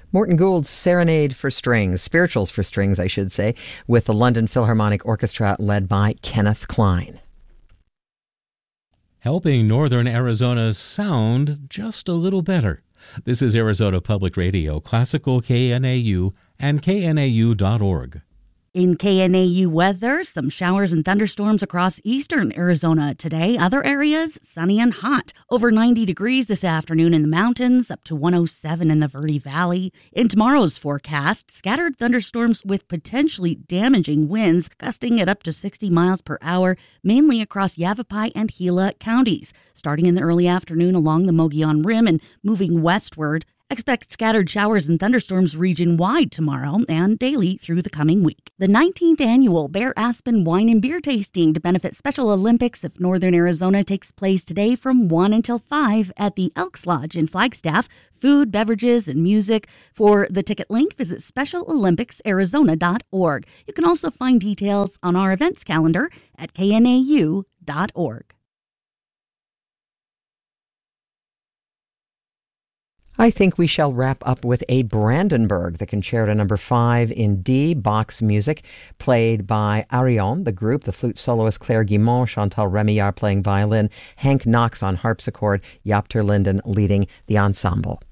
Morton Gould's Serenade for Strings, Spirituals for Strings, I should say, with the London Philharmonic Orchestra led by Kenneth Klein. Helping northern Arizona sound just a little better. This is Arizona Public Radio, Classical KNAU and KNAU.org. In KNAU weather, some showers and thunderstorms across eastern Arizona today. Other areas, sunny and hot. Over 90 degrees this afternoon in the mountains, up to 107 in the Verde Valley. In tomorrow's forecast, scattered thunderstorms with potentially damaging winds, gusting at up to 60 miles per hour, mainly across Yavapai and Gila counties. Starting in the early afternoon along the Mogollon Rim and moving westward. Expect scattered showers and thunderstorms region-wide tomorrow and daily through the coming week. The 19th annual Bear Aspen Wine and Beer Tasting to benefit Special Olympics of Northern Arizona takes place today from 1 until 5 at the Elks Lodge in Flagstaff. Food, beverages, and music. For the ticket link, visit SpecialOlympicsArizona.org. You can also find details on our events calendar at KNAU.org. I think we shall wrap up with a Brandenburg, the Concerto No. 5 in D, Bach's music, played by Arion, the group, the flute soloist Claire Guimont, Chantal Remillard playing violin, Hank Knox on harpsichord, Jaap ter Linden leading the ensemble.